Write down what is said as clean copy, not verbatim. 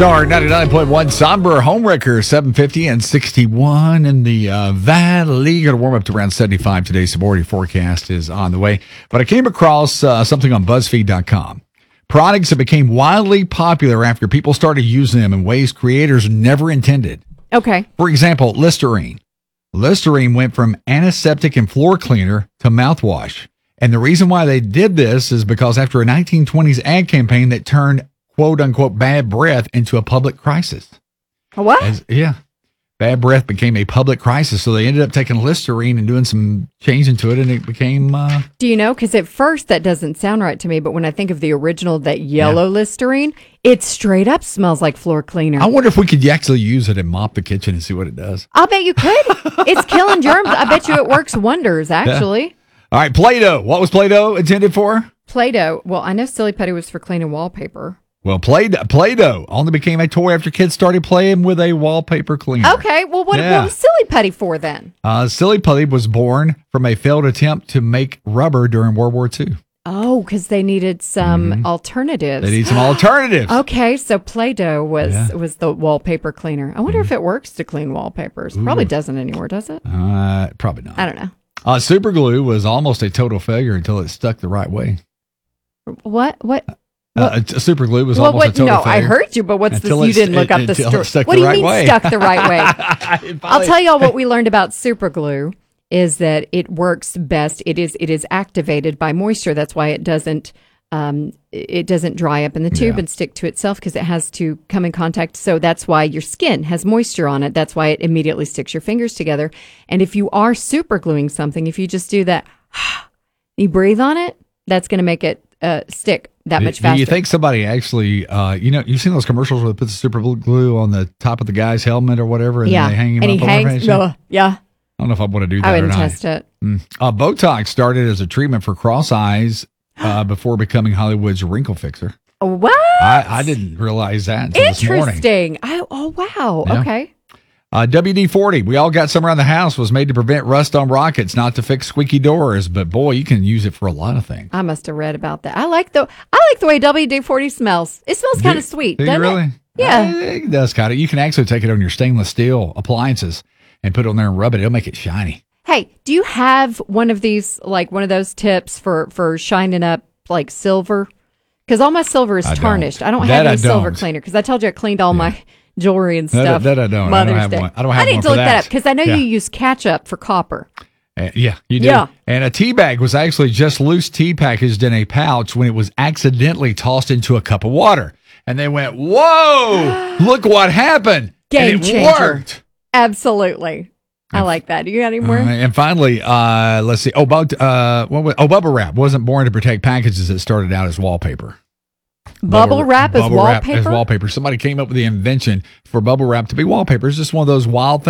Star 99.1 somber homewrecker 750 and 61 in the valley. Going to warm up to around 75 today. Severity forecast is on the way. But I came across something on BuzzFeed.com. Products that became wildly popular after people started using them in ways creators never intended. Okay. For example, Listerine. Listerine went from antiseptic and floor cleaner to mouthwash. And the reason why they did this is because after a 1920s ad campaign that turned quote-unquote bad breath into a public crisis. What? Bad breath became a public crisis, so they ended up taking Listerine and doing some changing to it, and it became... Do you know? Because at first that doesn't sound right to me, but when I think of the original, that yellow Listerine, it straight up smells like floor cleaner. I wonder if we could actually use it and mop the kitchen and see what it does. I'll bet you could. It's killing germs. I bet you it works wonders, actually. Yeah. All right, Play-Doh. What was Play-Doh intended for? Play-Doh. Well, I know Silly Putty was for cleaning wallpaper. Well, Play-Doh only became a toy after kids started playing with a wallpaper cleaner. Okay, well, what was Silly Putty for then? Silly Putty was born from a failed attempt to make rubber during World War II. Oh, because they needed some alternatives. They need some alternatives. Okay, so Play-Doh was the wallpaper cleaner. I wonder if it works to clean wallpapers. Probably doesn't anymore, does it? Probably not. I don't know. Super glue was almost a total failure until it stuck the right way. What? Super glue was almost a total failure. I heard you, but what's this? You didn't look up the story. What do you mean stuck the right way? I'll tell y'all what we learned about super glue is that it works best. It is activated by moisture. That's why it doesn't dry up in the tube and stick to itself because it has to come in contact. So that's why your skin has moisture on it. That's why it immediately sticks your fingers together. And if you are super gluing something, if you just do that, you breathe on it, that's going to make it stick that much faster. Do you think somebody actually, you've seen those commercials where they put the super glue on the top of the guy's helmet or whatever, and then they hang him and up he hangs. Yeah. I don't know if I want to do that I or wouldn't not. test it. Botox started as a treatment for cross eyes before becoming Hollywood's wrinkle fixer. What? I didn't realize that until this morning. Interesting. Oh, wow. Yeah. Okay. WD-40, we all got some around the house, was made to prevent rust on rockets, not to fix squeaky doors. But boy, you can use it for a lot of things. I must have read about that. I like the way WD-40 smells. It smells kind of sweet, doesn't really? It? Yeah. It does kind of. You can actually take it on your stainless steel appliances and put it on there and rub it. It'll make it shiny. Hey, do you have one of these, like one of those tips for shining up like silver? Because all my silver is tarnished. I don't have any silver cleaner because I told you I cleaned all my jewelry and stuff. That I don't. Mother's I don't have Day. one. I don't have I need one to for look that up because I know you use ketchup for copper. Yeah, you do. Yeah. And a tea bag was actually just loose tea packaged in a pouch when it was accidentally tossed into a cup of water. And they went, whoa, look what happened. Game and it changer. Worked. Absolutely. I like that. Do you got any more? And finally, let's see. Bubble wrap wasn't born to protect packages that started out as wallpaper. Bubble wrap as wallpaper? Somebody came up with the invention for bubble wrap to be wallpaper. It's just one of those wild things.